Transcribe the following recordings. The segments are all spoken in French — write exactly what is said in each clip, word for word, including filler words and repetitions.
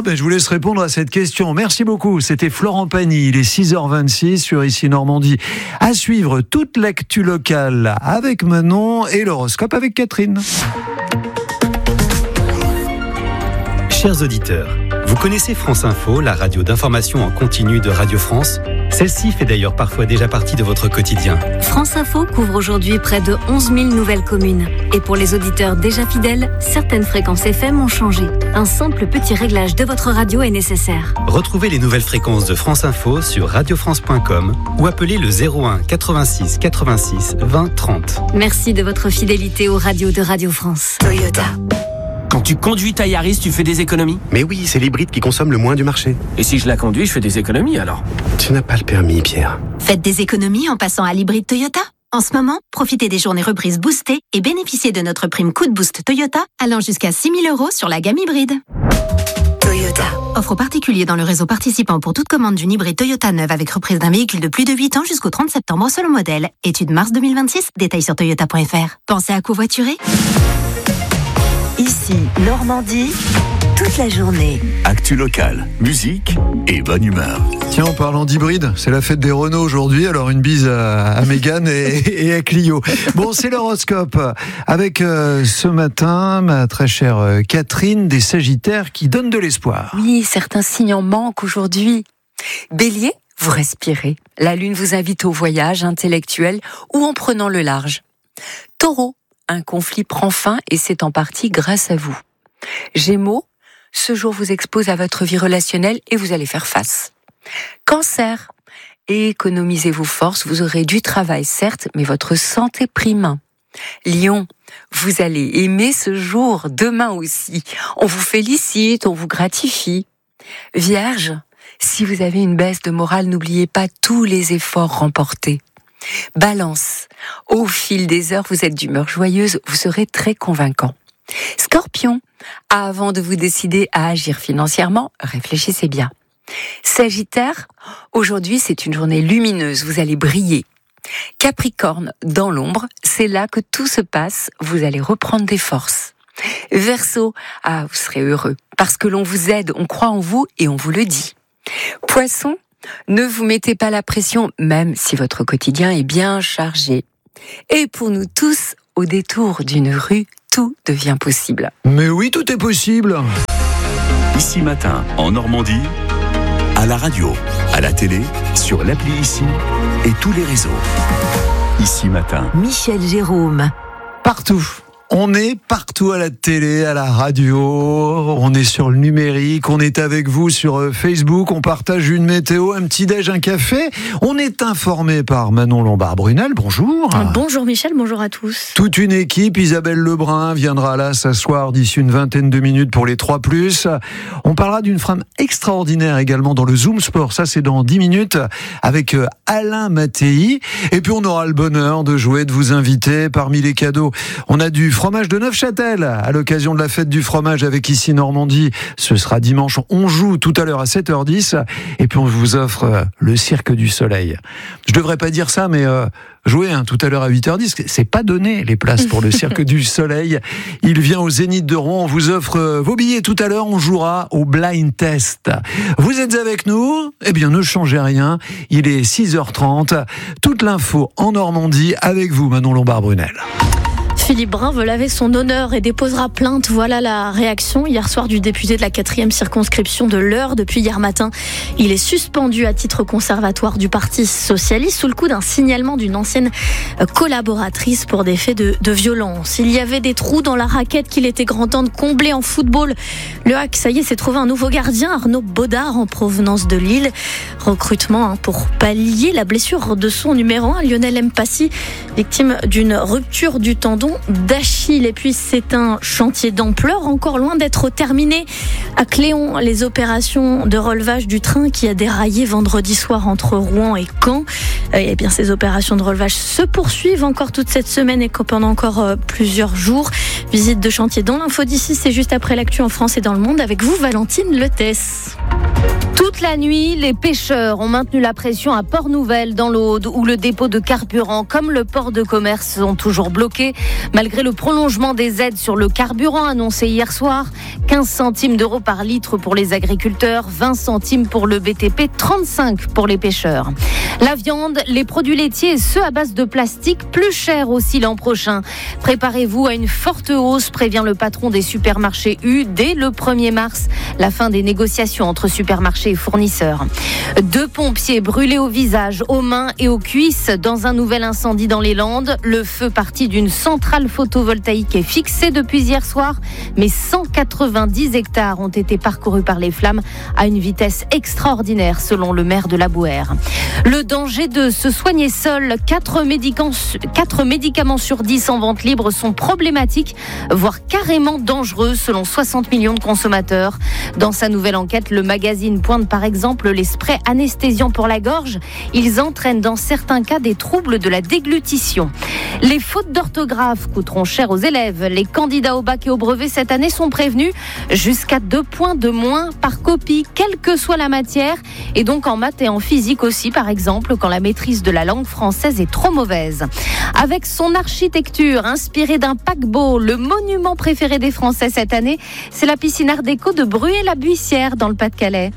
Oh ben je vous laisse répondre à cette question. Merci beaucoup. C'était Florent Pagny. Il est six heures vingt-six sur Ici Normandie. À suivre toute l'actu locale avec Manon et l'horoscope avec Catherine. Chers auditeurs, vous connaissez France Info, la radio d'information en continu de Radio France ? Celle-ci fait d'ailleurs parfois déjà partie de votre quotidien. France Info couvre aujourd'hui près de onze mille nouvelles communes. Et pour les auditeurs déjà fidèles, certaines fréquences F M ont changé. Un simple petit réglage de votre radio est nécessaire. Retrouvez les nouvelles fréquences de France Info sur radio france point com ou appelez le zéro un quatre-vingt-six quatre-vingt-six vingt trente. Merci de votre fidélité aux radios de Radio France. Toyota. Quand tu conduis ta Yaris, tu fais des économies ? Mais oui, c'est l'hybride qui consomme le moins du marché. Et si je la conduis, je fais des économies alors ? Tu n'as pas le permis, Pierre. Faites des économies en passant à l'hybride Toyota. En ce moment, profitez des journées reprises boostées et bénéficiez de notre prime coup de boost Toyota allant jusqu'à six mille euros sur la gamme hybride. Toyota. Offre aux particuliers dans le réseau participant pour toute commande d'une hybride Toyota neuve avec reprise d'un véhicule de plus de huit ans jusqu'au trente septembre selon modèle. Étude mars deux mille vingt-six, détails sur toyota point f r. Pensez à covoiturer ? Ici, Normandie, toute la journée. Actu locale, musique et bonne humeur. Tiens, en parlant d'hybride, c'est la fête des Renault aujourd'hui, alors une bise à, à Mégane et, et à Clio. Bon, c'est l'horoscope avec euh, ce matin, ma très chère euh, Catherine, des Sagittaires qui donnent de l'espoir. Oui, certains signes en manquent aujourd'hui. Bélier, vous respirez. La lune vous invite au voyage intellectuel ou en prenant le large. Taureau, un conflit prend fin et c'est en partie grâce à vous. Gémeaux, ce jour vous expose à votre vie relationnelle et vous allez faire face. Cancer, économisez vos forces, vous aurez du travail certes, mais votre santé prime. Lion, vous allez aimer ce jour, demain aussi. On vous félicite, on vous gratifie. Vierge, si vous avez une baisse de morale, n'oubliez pas tous les efforts remportés. Balance, au fil des heures, vous êtes d'humeur joyeuse, vous serez très convaincant. Scorpion, avant de vous décider à agir financièrement, réfléchissez bien. Sagittaire, aujourd'hui c'est une journée lumineuse, vous allez briller. Capricorne, dans l'ombre, c'est là que tout se passe, vous allez reprendre des forces. Verseau, ah, vous serez heureux, parce que l'on vous aide, on croit en vous et on vous le dit. Poisson, ne vous mettez pas la pression, même si votre quotidien est bien chargé. Et pour nous tous, au détour d'une rue, tout devient possible. Mais oui, tout est possible. Ici Matin, en Normandie, à la radio, à la télé, sur l'appli Ici et tous les réseaux. Ici Matin. Michel Jérôme. Partout. On est partout à la télé, à la radio, on est sur le numérique, on est avec vous sur Facebook, on partage une météo, un petit déj, un café. On est informé par Manon Lombard-Brunel, bonjour. Bonjour Michel, bonjour à tous. Toute une équipe, Isabelle Lebrun viendra là s'asseoir d'ici une vingtaine de minutes pour les trois plus. On parlera d'une femme extraordinaire également dans le Zoom Sport, ça c'est dans dix minutes, avec Alain Mattei. Et puis on aura le bonheur de jouer, de vous inviter parmi les cadeaux. On a du fromage de Neufchâtel à l'occasion de la fête du fromage avec Ici Normandie. Ce sera dimanche. On joue tout à l'heure à sept heures dix et puis on vous offre le Cirque du Soleil. Je devrais pas dire ça, mais euh, jouer hein, tout à l'heure à huit heures dix, c'est pas donné les places pour le Cirque du Soleil. Il vient au Zénith de Rouen. On vous offre vos billets tout à l'heure. On jouera au blind test. Vous êtes avec nous? Eh bien, ne changez rien. Il est six heures trente. Toute l'info en Normandie avec vous, Manon Lombard-Brunel. Philippe Brun veut laver son honneur et déposera plainte. Voilà la réaction hier soir du député de la quatrième circonscription de l'Eure. Depuis hier matin, il est suspendu à titre conservatoire du Parti socialiste sous le coup d'un signalement d'une ancienne collaboratrice pour des faits de, de violence. Il y avait des trous dans la raquette qu'il était grand temps de combler en football. Le H A C, ça y est, s'est trouvé un nouveau gardien, Arnaud Baudard, en provenance de Lille. Recrutement hein, pour pallier la blessure de son numéro un, Lionel Mpassi, victime d'une rupture du tendon d'Achille. Et puis c'est un chantier d'ampleur encore loin d'être terminé à Cléon. Les opérations de relevage du train qui a déraillé vendredi soir entre Rouen et Caen. Et bien ces opérations de relevage se poursuivent encore toute cette semaine et pendant encore plusieurs jours. Visite de chantier dans l'info d'ici, c'est juste après l'actu en France et dans le monde avec vous Valentine Letès. Toute la nuit, les pêcheurs ont maintenu la pression à Port-Nouvelle dans l'Aude où le dépôt de carburant comme le port de commerce sont toujours bloqués malgré le prolongement des aides sur le carburant annoncé hier soir. quinze centimes d'euros par litre pour les agriculteurs, vingt centimes pour le B T P, trente-cinq pour les pêcheurs. La viande, les produits laitiers et ceux à base de plastique, plus chers aussi l'an prochain. Préparez-vous à une forte hausse, prévient le patron des supermarchés U dès le premier mars, la fin des négociations entre supermarchés et fournisseurs. Deux pompiers brûlés au visage, aux mains et aux cuisses dans un nouvel incendie dans les Landes. Le feu parti d'une centrale photovoltaïque est fixé depuis hier soir, mais cent quatre-vingt-dix hectares ont été parcourus par les flammes à une vitesse extraordinaire selon le maire de la Bouère. Le danger de se soigner seul, quatre médicaments, quatre médicaments sur dix en vente libre sont problématiques, voire carrément dangereux selon soixante millions de consommateurs. Dans sa nouvelle enquête, le magazine pointe par exemple les sprays anesthésiants pour la gorge. Ils entraînent dans certains cas des troubles de la déglutition. Les fautes d'orthographe coûteront cher aux élèves. Les candidats au bac et au brevet cette année sont prévenus. Jusqu'à deux points de moins par copie, quelle que soit la matière. Et donc en maths et en physique aussi, par exemple, quand la maîtrise de la langue française est trop mauvaise. Avec son architecture inspirée d'un paquebot, le monument préféré des Français cette année, c'est la piscine Art déco de Bruay-la-Buissière dans le Pas-de-Calais.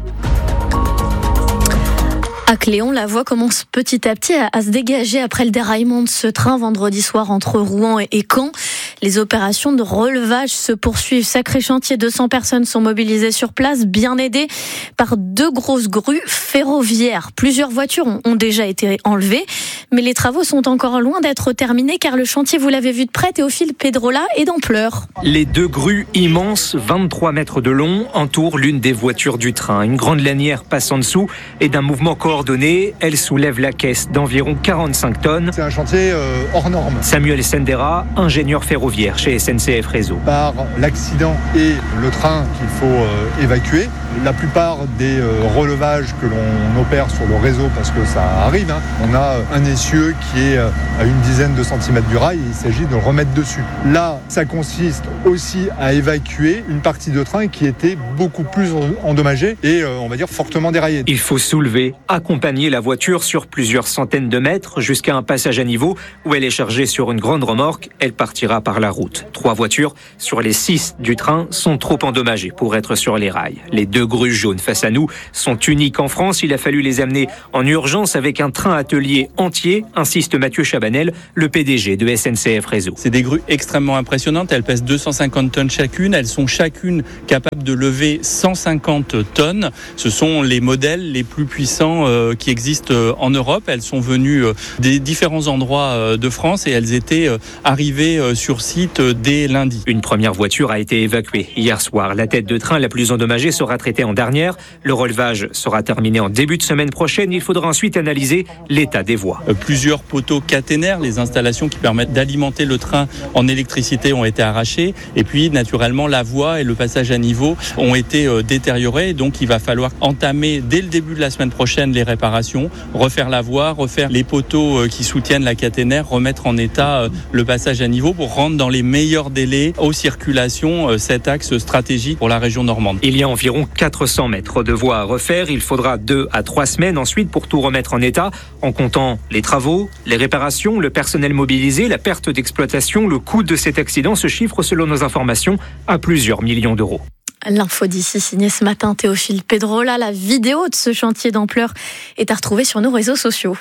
À Cléon, la voie commence petit à petit à, à se dégager après le déraillement de ce train vendredi soir entre Rouen et, et Caen. Les opérations de relevage se poursuivent. Sacré chantier, deux cents personnes sont mobilisées sur place, bien aidées par deux grosses grues ferroviaires. Plusieurs voitures ont, ont déjà été enlevées, mais les travaux sont encore loin d'être terminés car le chantier, vous l'avez vu de près, Théophile Pedrola, est d'ampleur. Les deux grues immenses, vingt-trois mètres de long, entourent l'une des voitures du train. Une grande lanière passe en dessous et d'un mouvement coordonné, elle soulève la caisse d'environ quarante-cinq tonnes. C'est un chantier euh, hors norme. Samuel Sendera, ingénieur ferroviaire chez S N C F Réseau. Par l'accident et le train qu'il faut euh, évacuer, la plupart des euh, relevages que l'on opère sur le réseau, parce que ça arrive, hein, on a un essieu qui est euh, à une dizaine de centimètres du rail et il s'agit de le remettre dessus. Là, ça consiste aussi à évacuer une partie de train qui était beaucoup plus endommagée et euh, on va dire fortement déraillée. Il faut soulever, accompagner la voiture sur plusieurs centaines de mètres jusqu'à un passage à niveau où elle est chargée sur une grande remorque. Elle partira par la route. Trois voitures sur les six du train sont trop endommagées pour être sur les rails. Les deux grues jaunes face à nous sont uniques en France. Il a fallu les amener en urgence avec un train atelier entier, insiste Mathieu Chabanel, le P D G de S N C F Réseau. C'est des grues extrêmement impressionnantes. Elles pèsent deux cent cinquante tonnes chacune. Elles sont chacune capables de lever cent cinquante tonnes. Ce sont les modèles les plus puissants euh, qui existent euh, en Europe. Elles sont venues euh, des différents endroits euh, de France et elles étaient euh, arrivées euh, sur site euh, dès lundi. Une première voiture a été évacuée hier soir. La tête de train la plus endommagée sera traitée en dernière. Le relevage sera terminé en début de semaine prochaine. Il faudra ensuite analyser l'état des voies. Euh, plusieurs poteaux caténaires, les installations qui permettent d'alimenter le train en électricité ont été arrachées. Et puis, naturellement, la voie et le passage à niveau ont été euh, détériorés. Donc, il va falloir entamer dès le début de la semaine prochaine les réparations, refaire la voie, refaire les poteaux euh, qui soutiennent la caténaire, remettre en état euh, le passage à niveau pour rendre dans les meilleurs délais aux circulations euh, cet axe stratégique pour la région normande. Il y a environ quatre cents mètres de voie à refaire. Il faudra deux à trois semaines ensuite pour tout remettre en état, en comptant les travaux, les réparations, le personnel mobilisé, la perte d'exploitation. Le coût de cet accident se chiffre, selon nos informations, à plusieurs millions d'euros. L'info d'ici signée ce matin Théophile Pedrola. La vidéo de ce chantier d'ampleur est à retrouver sur nos réseaux sociaux.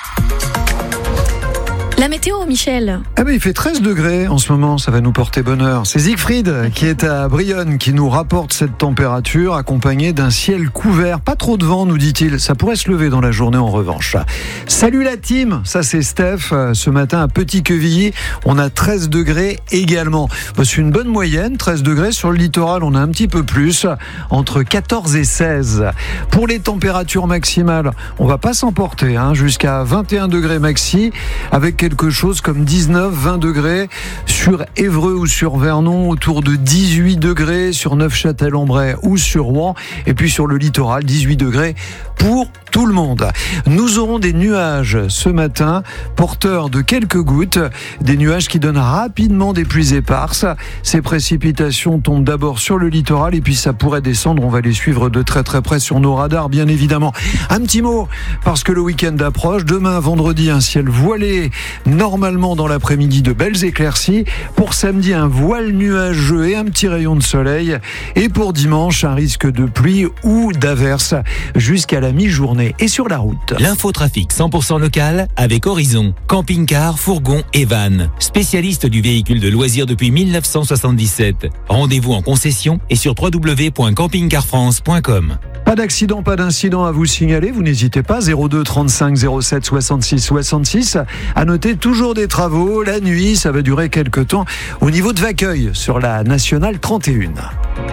La météo, Michel. Ah ben, il fait treize degrés en ce moment, ça va nous porter bonheur. C'est Siegfried qui est à Brionne qui nous rapporte cette température accompagnée d'un ciel couvert. Pas trop de vent, nous dit-il. Ça pourrait se lever dans la journée en revanche. Salut la team, ça c'est Steph. Ce matin à Petit-Quevilly, on a treize degrés également. C'est une bonne moyenne, treize degrés. Sur le littoral, on a un petit peu plus, entre quatorze et seize. Pour les températures maximales, on va pas s'emporter, hein, jusqu'à vingt et un degrés maxi, avec quelque chose comme dix-neuf vingt degrés sur Évreux ou sur Vernon, autour de dix-huit degrés sur Neufchâtel-en-Bray ou sur Rouen, et puis sur le littoral, dix-huit degrés pour tout le monde. Nous aurons des nuages ce matin, porteurs de quelques gouttes, des nuages qui donnent rapidement des pluies éparses. Ces précipitations tombent d'abord sur le littoral et puis ça pourrait descendre. On va les suivre de très très près sur nos radars, bien évidemment. Un petit mot, parce que le week-end approche. Demain, vendredi, un ciel voilé, normalement dans l'après-midi de belles éclaircies. Pour samedi, un voile nuageux et un petit rayon de soleil. Et pour dimanche, un risque de pluie ou d'averse jusqu'à la mi-journée. Et sur la route, l'infotrafic cent pour cent local avec Horizon, camping-car, fourgon et van. Spécialiste du véhicule de loisirs depuis mille neuf cent soixante-dix-sept. Rendez-vous en concession et sur w w w point camping car france point com. Pas d'accident, pas d'incident à vous signaler, vous n'hésitez pas, zéro deux trente-cinq zéro sept soixante-six soixante-six. À noter toujours des travaux, la nuit, ça va durer quelques temps, au niveau de Vaqueuil, sur la nationale trente et un.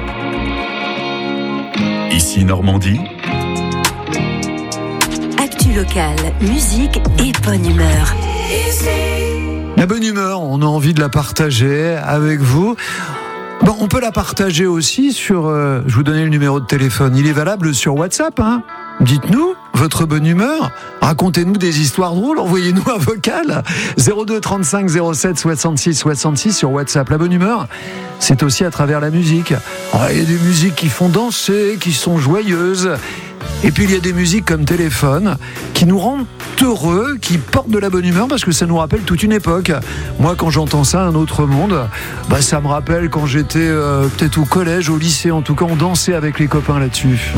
Ici Normandie. Actu locale, musique et bonne humeur. La bonne humeur, on a envie de la partager avec vous. Bon, on peut la partager aussi sur... Euh, je vous donnais le numéro de téléphone. Il est valable sur WhatsApp, hein. Dites-nous votre bonne humeur. Racontez-nous des histoires drôles. Envoyez-nous un vocal. zéro deux trente-cinq zéro sept soixante-six soixante-six sur WhatsApp. La bonne humeur, c'est aussi à travers la musique. Alors, il y a des musiques qui font danser, qui sont joyeuses. Et puis il y a des musiques comme Téléphone qui nous rendent heureux, qui portent de la bonne humeur parce que ça nous rappelle toute une époque. Moi, quand j'entends ça, un autre monde, bah ça me rappelle quand j'étais euh, peut-être au collège, au lycée, en tout cas, on dansait avec les copains là-dessus.